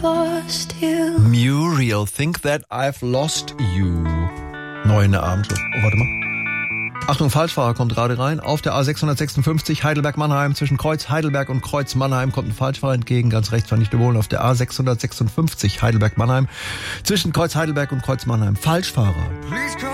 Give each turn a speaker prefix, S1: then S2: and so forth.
S1: lost you.
S2: Muriel, think that I've lost you. Neu in der Abendschluss. Oh, warte mal. Achtung, Falschfahrer kommt gerade rein. Auf der A656 Heidelberg-Mannheim. Zwischen Kreuz Heidelberg und Kreuz Mannheim kommt ein Falschfahrer entgegen. Ganz rechts war nicht überholen. Auf der A656 Heidelberg-Mannheim. Zwischen Kreuz Heidelberg und Kreuz Mannheim. Falschfahrer.